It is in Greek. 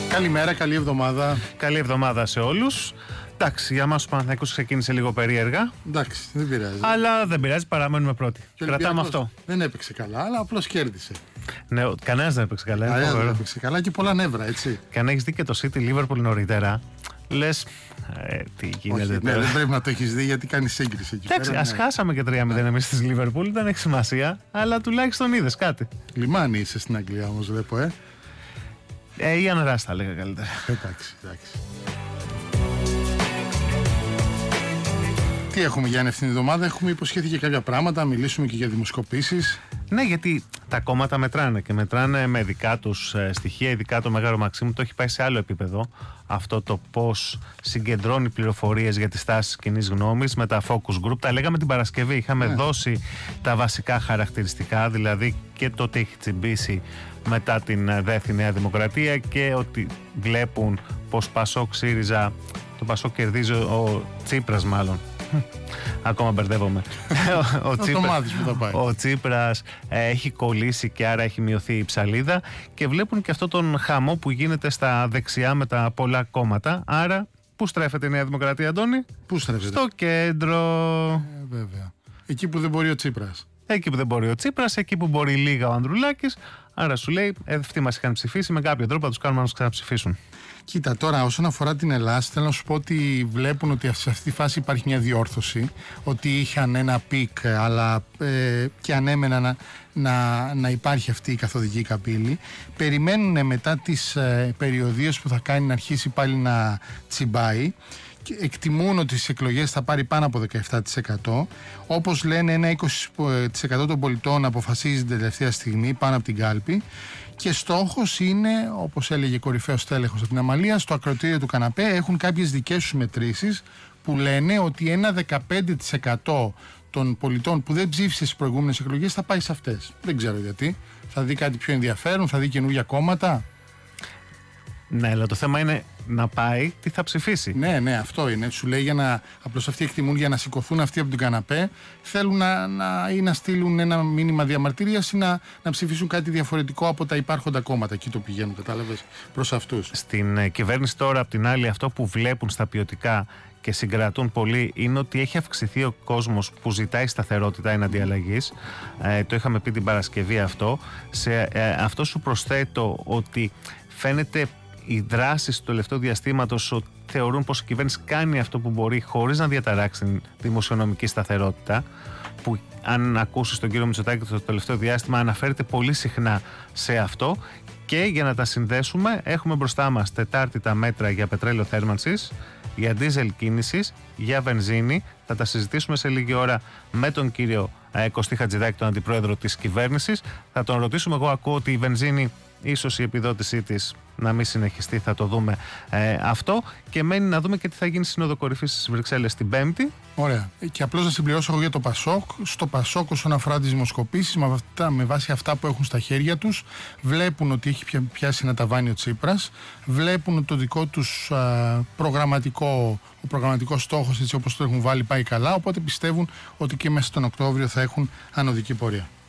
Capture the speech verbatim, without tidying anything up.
Καλημέρα, καλή εβδομάδα. Καλή εβδομάδα σε όλους. Εντάξει, για μας ο Παναθηναϊκός ξεκίνησε λίγο περίεργα. Εντάξει, δεν πειράζει. Αλλά δεν πειράζει, παραμένουμε πρώτοι. Κρατάμε αυτό. Δεν έπαιξε καλά, αλλά απλώς κέρδισε. Ναι, κανένας δεν έπαιξε καλά. Κανένας δεν έπαιξε καλά και πολλά νεύρα, έτσι. Και αν έχεις δει και το City Liverpool νωρίτερα, λες. Ε, τι γίνεται. Όχι, ναι, δεν πρέπει να το έχεις δει γιατί κάνει σύγκριση εκεί. Εντάξει, ας ναι. χάσαμε και τρία μηδέν εμείς της Liverpool, δεν έχει σημασία, αλλά τουλάχιστον είδες κάτι. Λιμάνι είσαι στην Αγγλία όμως, βλέπω, ε. Ε, ή αν ράστα, λέγα καλύτερα. Εντάξει, εντάξει. Τι έχουμε για αυτήν την εβδομάδα, έχουμε υποσχεθεί και κάποια πράγματα, μιλήσουμε και για δημοσκοπήσεις. Ναι, γιατί τα κόμματα μετράνε και μετράνε με δικά τους στοιχεία, ειδικά το Μέγαρο Μαξίμου το έχει πάει σε άλλο επίπεδο. Αυτό το πώς συγκεντρώνει πληροφορίες για τις τάσεις κοινής γνώμης με τα focus group. Τα λέγαμε την Παρασκευή, είχαμε ναι. δώσει τα βασικά χαρακτηριστικά, δηλαδή και το ότι έχει τσιμπήσει μετά την ΔΕΘ η Νέα Δημοκρατία και ότι βλέπουν πως Πασόκ ΣΥΡΙΖΑ, το Πασόκ κερδίζει ο Τσίπρας μάλλον. Ακόμα μπερδεύομαι. ο, Τσίπρα, ο Τσίπρας ε, έχει κολλήσει και άρα έχει μειωθεί η ψαλίδα και βλέπουν και αυτό τον χαμό που γίνεται στα δεξιά με τα πολλά κόμματα. Άρα, πού στρέφεται η Νέα Δημοκρατία, Αντώνη? Πού στρέφεται? Στο κέντρο. Ε, βέβαια. Εκεί που δεν μπορεί ο Τσίπρας. Εκεί που δεν μπορεί ο Τσίπρας, εκεί που μπορεί λίγα ο Ανδρουλάκης. Άρα σου λέει, ε, αυτοί μας είχαν ψηφίσει, με κάποιο τρόπο θα τους κάνουμε να τους ξαναψηφίσουν. Κοίτα, τώρα όσον αφορά την Ελλάδα, θέλω να σου πω ότι βλέπουν ότι σε αυτή τη φάση υπάρχει μια διόρθωση, ότι είχαν ένα πικ, αλλά ε, και ανέμενα να, να, να υπάρχει αυτή η καθοδική καμπύλη. Περιμένουν μετά τις ε, περιοδίες που θα κάνει να αρχίσει πάλι να τσιμπάει. Και εκτιμούν ότι στις εκλογές θα πάρει πάνω από δεκαεπτά τοις εκατό. Όπως λένε, ένα είκοσι τοις εκατό των πολιτών αποφασίζει την τελευταία στιγμή πάνω από την κάλπη. Και στόχος είναι, όπως έλεγε κορυφαίος τέλεχος από την Αμαλία, στο ακροτήριο του καναπέ έχουν κάποιες δικές τους μετρήσεις που λένε ότι ένα δεκαπέντε τοις εκατό των πολιτών που δεν ψήφισε στις προηγούμενες εκλογές θα πάει σε αυτές. Δεν ξέρω γιατί. Θα δει κάτι πιο ενδιαφέρον, θα δει καινούργια κόμματα. Ναι, αλλά το θέμα είναι να πάει, τι θα ψηφίσει. Ναι, ναι, αυτό είναι. Σου λέει για να. Απλώς αυτοί εκτιμούν για να σηκωθούν αυτοί από την καναπέ. Θέλουν να, να, ή να στείλουν ένα μήνυμα διαμαρτυρίας ή να, να ψηφίσουν κάτι διαφορετικό από τα υπάρχοντα κόμματα. Εκεί το πηγαίνουν, κατάλαβες, προς αυτούς. Στην ε, κυβέρνηση τώρα, απ' την άλλη, αυτό που βλέπουν στα ποιοτικά και συγκρατούν πολύ είναι ότι έχει αυξηθεί ο κόσμος που ζητάει σταθερότητα εναντί αλλαγής. Ε, το είχαμε πει την Παρασκευή αυτό. Σε ε, αυτό σου προσθέτω ότι φαίνεται οι δράσεις του τελευταίου διαστήματος ότι θεωρούν πως η κυβέρνηση κάνει αυτό που μπορεί χωρίς να διαταράξει την δημοσιονομική σταθερότητα, που αν ακούσεις τον κύριο Μητσοτάκη το τελευταίο διάστημα αναφέρεται πολύ συχνά σε αυτό. Και για να τα συνδέσουμε, έχουμε μπροστά μας Τετάρτη τα μέτρα για πετρέλαιο θέρμανσης, για ντίζελ κίνησης, για βενζίνη. Θα τα συζητήσουμε σε λίγη ώρα με τον κύριο ε, Κωστή Χατζηδάκη, τον αντιπρόεδρο της κυβέρνησης. Θα τον ρωτήσουμε. Εγώ ακούω ότι η βενζίνη, ίσως η επιδότησή της να μην συνεχιστεί, θα το δούμε ε, αυτό. Και μένει να δούμε και τι θα γίνει στη Σύνοδο Κορυφής στις Βρυξέλλες την Πέμπτη. Ωραία. Και απλώς να συμπληρώσω εγώ για το Πασόκ. Στο Πασόκ, όσον αφορά τις δημοσκοπήσεις, με, αυτά, με βάση αυτά που έχουν στα χέρια τους, βλέπουν ότι έχει πιάσει ένα ταβάνι ο Τσίπρας. Βλέπουν το δικό τους α, προγραμματικό, ο προγραμματικός στόχος, έτσι όπως το έχουν βάλει, πάει καλά. Οπότε πιστεύουν ότι και μέσα στον Οκτώβριο θα έχουν ανωδική πορεία.